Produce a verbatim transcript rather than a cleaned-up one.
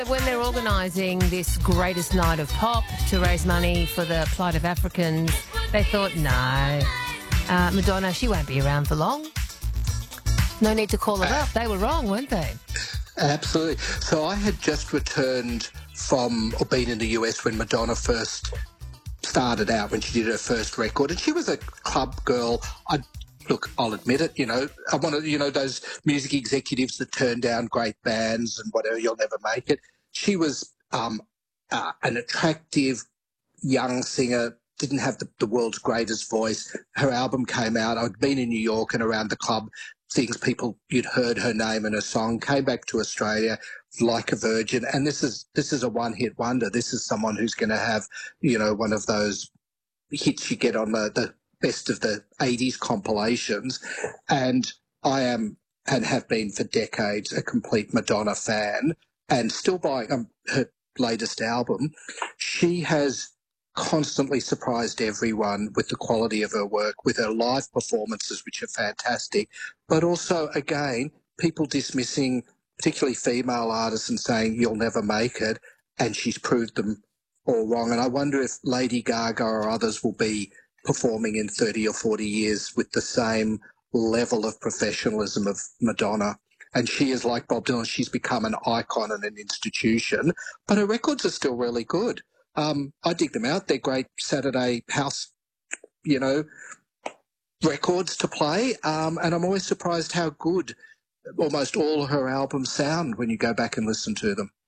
When they're organising this greatest night of pop to raise money for the plight of Africans, they thought, no, uh, Madonna, she won't be around for long. No need to call her up. They were wrong, weren't they? Absolutely. So I had just returned from, or been in the U S when Madonna first started out, when she did her first record, and she was a club girl. I Look, I'll admit it, you know, I'm one of, you know, those music executives that turn down great bands and whatever, you'll never make it. She was um, uh, an attractive young singer, didn't have the, the world's greatest voice. Her album came out. I'd been in New York and around the club, things people, you'd heard her name and her song, came back to Australia like a virgin. And this is, this is a one-hit wonder. This is someone who's going to have, you know, one of those hits you get on the, the best of the eighties compilations. And I am and have been for decades a complete Madonna fan and still buying um, her latest album. She has constantly surprised everyone with the quality of her work, with her live performances, which are fantastic, but also, again, people dismissing particularly female artists and saying you'll never make it, and she's proved them all wrong. And I wonder if Lady Gaga or others will be performing in thirty or forty years with the same level of professionalism of Madonna. And she is like Bob Dylan. She's become an icon and an institution, but her records are still really good. Um, I dig them out. They're great Saturday house, you know, records to play. Um, and I'm always surprised how good almost all her albums sound when you go back and listen to them.